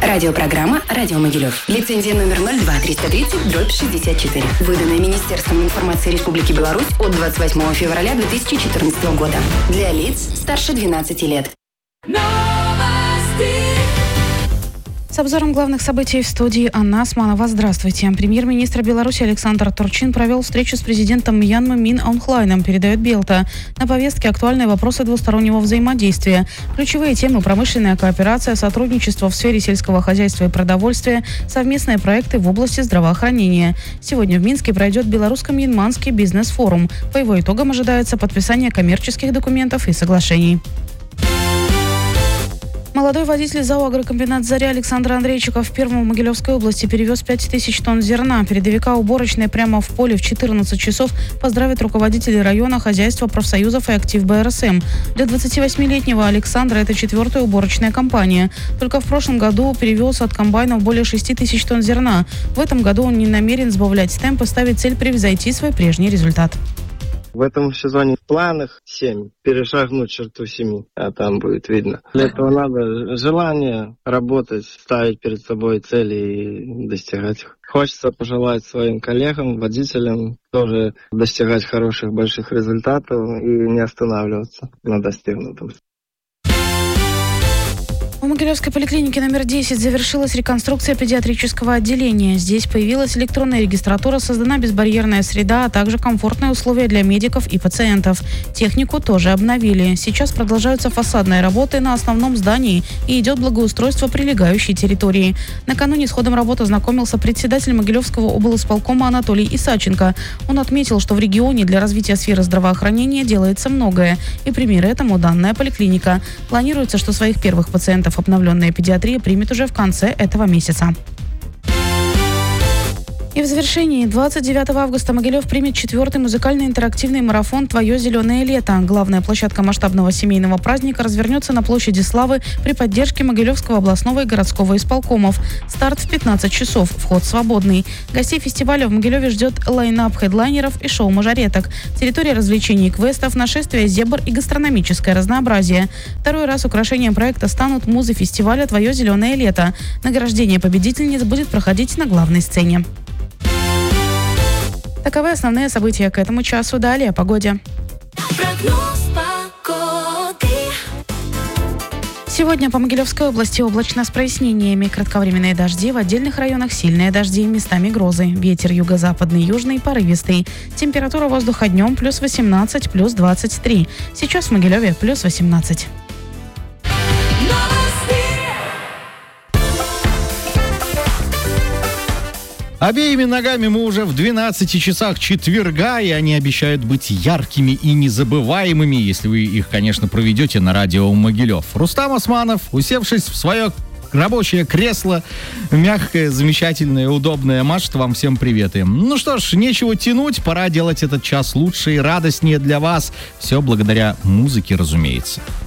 Радиопрограмма «Радио Могилев». Лицензия номер 02-330-64. Выданная Министерством информации Республики Беларусь от 28 февраля 2014 года. Для лиц старше 12 лет. С обзором главных событий в студии Анна Османова. Здравствуйте. Премьер-министр Беларуси Александр Турчин провел встречу с президентом Мьянмы Мин Аун Hlaiном, передает Белта. На повестке актуальные вопросы двустороннего взаимодействия. Ключевые темы: промышленная кооперация, сотрудничество в сфере сельского хозяйства и продовольствия, совместные проекты в области здравоохранения. Сегодня в Минске пройдет Белорусско-Мьянманский бизнес-форум. По его итогам ожидается подписание коммерческих документов и соглашений. Молодой водитель ЗАО «Агрокомбинат «Заря» Александр Андрейчиков в Первом Могилевской области перевез 5000 тонн зерна. Передовика уборочной прямо в поле в 14 часов поздравит руководителей района, хозяйства, профсоюзов и актив БРСМ. Для 28-летнего Александра это 4-я уборочная кампания. Только в прошлом году перевез от комбайнов более 6000 тонн зерна. В этом году он не намерен сбавлять темп и ставит цель превзойти свой прежний результат. В этом сезоне в планах 7. Перешагнуть черту 7, а там будет видно. Для этого надо желание работать, ставить перед собой цели и достигать их. Хочется пожелать своим коллегам, водителям тоже достигать хороших, больших результатов и не останавливаться на достигнутом. В Могилевской поликлинике номер 10 завершилась реконструкция педиатрического отделения. Здесь появилась электронная регистратура, создана безбарьерная среда, а также комфортные условия для медиков и пациентов. Технику тоже обновили. Сейчас продолжаются фасадные работы на основном здании и идет благоустройство прилегающей территории. Накануне с ходом работы ознакомился председатель Могилевского облисполкома Анатолий Исаченко. Он отметил, что в регионе для развития сферы здравоохранения делается многое. И пример этому данная поликлиника. Планируется, что своих первых пациентов обновленная педиатрия примет уже в конце этого месяца. И в завершении 29 августа Могилев примет 4-й музыкальный интерактивный марафон «Твое зеленое лето». Главная площадка масштабного семейного праздника развернется на площади Славы при поддержке Могилевского областного и городского исполкомов. Старт в 15 часов, вход свободный. Гостей фестиваля в Могилеве ждет лайнап хедлайнеров и шоу мажореток. Территория развлечений, квестов, нашествия зебр и гастрономическое разнообразие. Второй раз украшением проекта станут музы фестиваля «Твое зеленое лето». Награждение победительниц будет проходить на главной сцене. Таковы основные события к этому часу. Далее о погоде. Сегодня по Могилевской области облачно с прояснениями. Кратковременные дожди, в отдельных районах сильные дожди, местами грозы. Ветер юго-западный, южный, порывистый. Температура воздуха днем плюс 18, плюс 23. Сейчас в Могилеве плюс 18. Обеими ногами мы уже в 12 часах четверга, и они обещают быть яркими и незабываемыми, если вы их, конечно, проведете на радио Могилев. Рустам Османов, усевшись в свое рабочее кресло, мягкое, замечательное, удобное, машет вам всем приветы. Ну что ж, нечего тянуть, пора делать этот час лучше и радостнее для вас. Все благодаря музыке, разумеется.